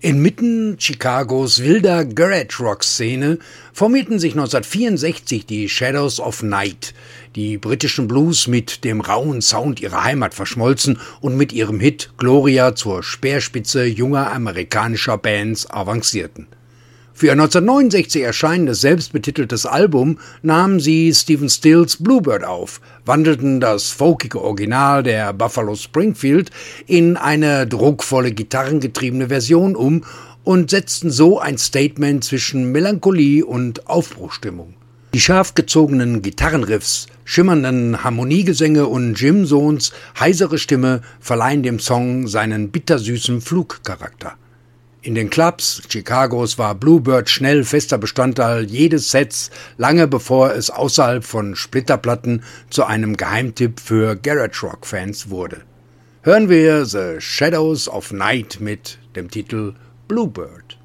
Inmitten Chicagos wilder Garage-Rock-Szene formierten sich 1964 die Shadows of Night, die britischen Blues mit dem rauen Sound ihrer Heimat verschmolzen und mit ihrem Hit Gloria zur Speerspitze junger amerikanischer Bands avancierten. Für ihr 1969 erscheinendes selbstbetiteltes Album nahmen sie Stephen Stills Bluebird auf, wandelten das folkige Original der Buffalo Springfield in eine druckvolle gitarrengetriebene Version um und setzten so ein Statement zwischen Melancholie und Aufbruchstimmung. Die scharf gezogenen Gitarrenriffs, schimmernden Harmoniegesänge und Jim Sohns heisere Stimme verleihen dem Song seinen bittersüßen Flugcharakter. In den Clubs Chicagos war Bluebird schnell fester Bestandteil jedes Sets, lange bevor es außerhalb von Splitterplatten zu einem Geheimtipp für Garage-Rock-Fans wurde. Hören wir The Shadows of Night mit dem Titel Bluebird.